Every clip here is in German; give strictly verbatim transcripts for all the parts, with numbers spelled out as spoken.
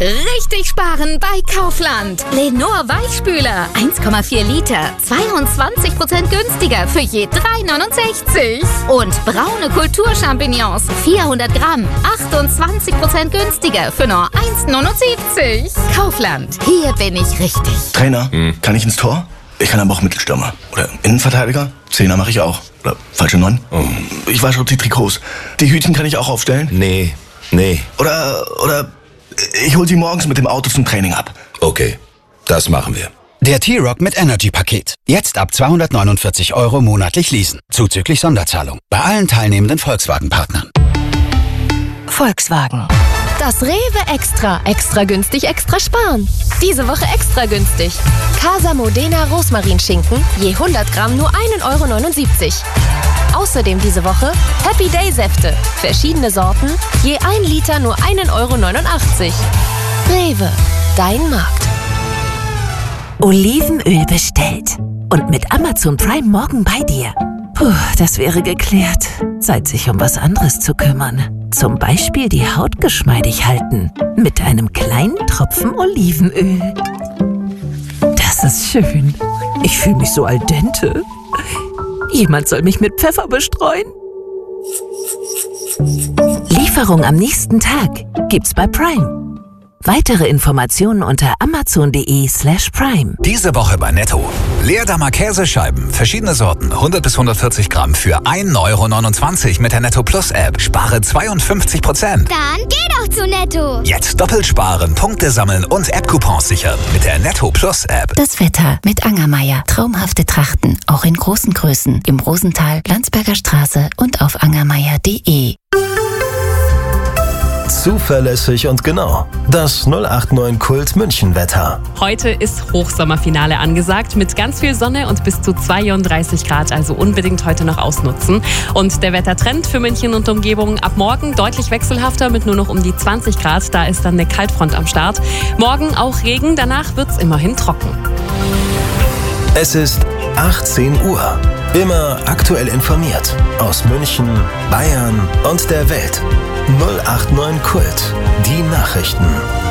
Richtig sparen bei Kaufland. Lenor Weichspüler, eins Komma vier Liter, zweiundzwanzig Prozent günstiger für je drei neunundsechzig. Und braune Kulturchampignons, vierhundert Gramm, achtundzwanzig Prozent günstiger für nur eins neunundsiebzig. Kaufland, hier bin ich richtig. Trainer, hm. kann ich ins Tor? Ich kann aber auch Mittelstürmer. Oder Innenverteidiger? Zehner mache ich auch. Oder falsche Neun? Oh. Ich wasche die Trikots. Die Hütchen kann ich auch aufstellen? Nee, nee. Oder, oder ich hol sie morgens mit dem Auto zum Training ab. Okay, das machen wir. Der T-Rock mit Energy-Paket. Jetzt ab zweihundertneunundvierzig Euro monatlich leasen. Zuzüglich Sonderzahlung. Bei allen teilnehmenden Volkswagen-Partnern. Volkswagen. Das Rewe Extra. Extra günstig, extra sparen. Diese Woche extra günstig. Casa Modena Rosmarinschinken. Je hundert Gramm nur ein Euro neunundsiebzig. Außerdem diese Woche Happy Day Säfte. Verschiedene Sorten. Je ein Liter nur ein Euro neunundachtzig. Rewe. Dein Markt. Olivenöl bestellt. Und mit Amazon Prime morgen bei dir. Puh, das wäre geklärt. Zeit, sich um was anderes zu kümmern. Zum Beispiel die Haut geschmeidig halten. Mit einem kleinen Tropfen Olivenöl. Das ist schön. Ich fühle mich so al dente. Jemand soll mich mit Pfeffer bestreuen. Lieferung am nächsten Tag gibt's bei Prime. Weitere Informationen unter amazon.de slash prime. Diese Woche bei Netto. Leerdammer Käsescheiben, verschiedene Sorten, hundert bis hundertvierzig Gramm für ein Euro neunundzwanzig mit der Netto Plus App. Spare zweiundfünfzig Prozent. Dann geh doch zu Netto. Jetzt doppelt sparen, Punkte sammeln und App-Coupons sichern mit der Netto Plus App. Das Wetter mit Angermeier. Traumhafte Trachten, auch in großen Größen. Im Rosental, Landsberger Straße und auf angermeier punkt de. Zuverlässig und genau. Das null acht neun Kult München Wetter. Heute ist Hochsommerfinale angesagt mit ganz viel Sonne und bis zu zweiunddreißig Grad, also unbedingt heute noch ausnutzen. Und der Wettertrend für München und Umgebung ab morgen deutlich wechselhafter mit nur noch um die zwanzig Grad. Da ist dann eine Kaltfront am Start. Morgen auch Regen, danach wird's immerhin trocken. Es ist achtzehn Uhr. Immer aktuell informiert. Aus München, Bayern und der Welt. null acht neun Kult. Die Nachrichten.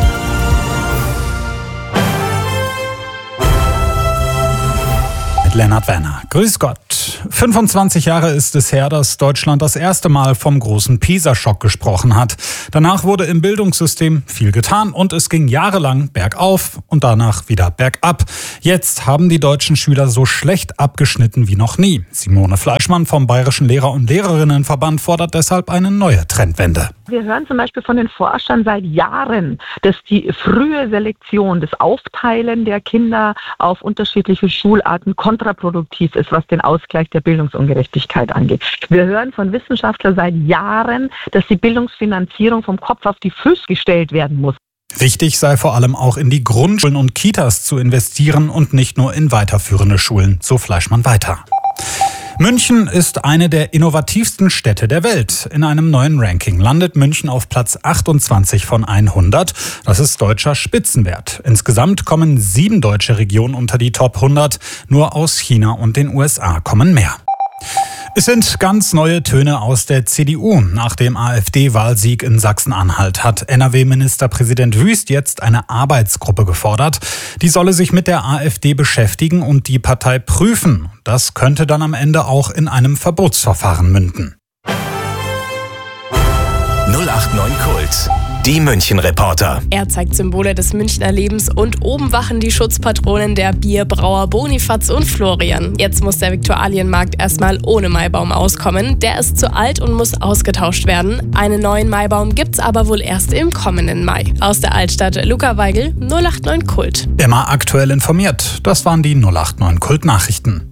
Mit Lennart Werner. Grüß Gott. fünfundzwanzig Jahre ist es her, dass Deutschland das erste Mal vom großen PISA-Schock gesprochen hat. Danach wurde im Bildungssystem viel getan und es ging jahrelang bergauf und danach wieder bergab. Jetzt haben die deutschen Schüler so schlecht abgeschnitten wie noch nie. Simone Fleischmann vom Bayerischen Lehrer- und Lehrerinnenverband fordert deshalb eine neue Trendwende. Wir hören zum Beispiel von den Forschern seit Jahren, dass die frühe Selektion, das Aufteilen der Kinder auf unterschiedliche Schularten kontraproduktiv ist, was den Ausgleich der Bildungsungerechtigkeit angeht. Wir hören von Wissenschaftlern seit Jahren, dass die Bildungsfinanzierung vom Kopf auf die Füße gestellt werden muss. Wichtig sei vor allem auch in die Grundschulen und Kitas zu investieren und nicht nur in weiterführende Schulen, so Fleischmann weiter. München ist eine der innovativsten Städte der Welt. In einem neuen Ranking landet München auf Platz achtundzwanzig von hundert. Das ist deutscher Spitzenwert. Insgesamt kommen sieben deutsche Regionen unter die Top hundert. Nur aus China und den U S A kommen mehr. Es sind ganz neue Töne aus der C D U. Nach dem AfD-Wahlsieg in Sachsen-Anhalt hat N R W-Ministerpräsident Wüst jetzt eine Arbeitsgruppe gefordert. Die solle sich mit der AfD beschäftigen und die Partei prüfen. Das könnte dann am Ende auch in einem Verbotsverfahren münden. null acht neun Kult. Die München-Reporter. Er zeigt Symbole des Münchner Lebens und oben wachen die Schutzpatronen der Bierbrauer Bonifaz und Florian. Jetzt muss der Viktualienmarkt erstmal ohne Maibaum auskommen. Der ist zu alt und muss ausgetauscht werden. Einen neuen Maibaum gibt's aber wohl erst im kommenden Mai. Aus der Altstadt, Luca Weigel, null acht neun Kult. Immer aktuell informiert. Das waren die null acht neun Kult Nachrichten.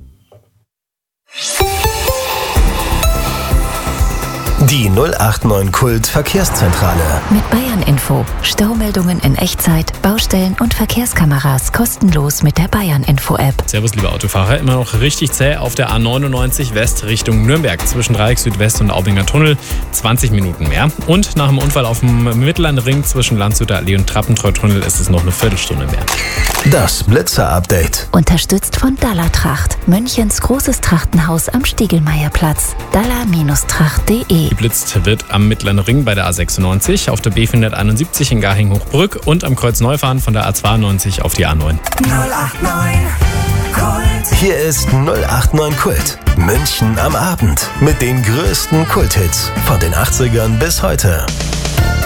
Die null acht neun Kult Verkehrszentrale. Mit Bayern Info. Staumeldungen in Echtzeit, Baustellen und Verkehrskameras kostenlos mit der Bayern Info App. Servus, liebe Autofahrer. Immer noch richtig zäh auf der A neunundneunzig West Richtung Nürnberg zwischen Dreieck Südwest und Aubinger Tunnel. zwanzig Minuten mehr. Und nach dem Unfall auf dem Mittellandring zwischen Landshütter Allee und Trappentreu-Tunnel ist es noch eine Viertelstunde mehr. Das Blitzer-Update. Unterstützt von Dalla Tracht. Münchens großes Trachtenhaus am Stiegelmeierplatz. dalla Tracht punkt de. geblitzt wird am Mittleren Ring bei der A sechsundneunzig, auf der B vierhunderteinundsiebzig in Garching-Hochbrück und am Kreuz Neufahren von der A zweiundneunzig auf die A neun. null acht neun Kult. Hier ist null acht neun Kult. München am Abend mit den größten Kulthits von den achtzigern bis heute.